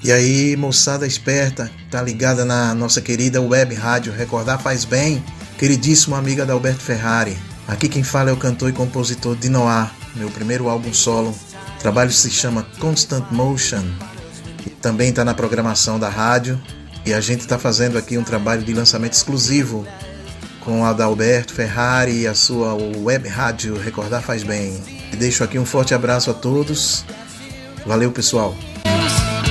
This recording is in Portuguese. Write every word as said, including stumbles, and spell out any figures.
E aí, moçada esperta, tá ligada na nossa querida web rádio Recordar Faz Bem, queridíssima amiga da Alberto Ferrari. Aqui quem fala é o cantor e compositor Dinoar, meu primeiro álbum solo. O trabalho se chama Constant Motion. Também está na programação da rádio. E a gente está fazendo aqui um trabalho de lançamento exclusivo com a da Alberto Ferrari e a sua web rádio Recordar Faz Bem. E deixo aqui um forte abraço a todos. Valeu, pessoal.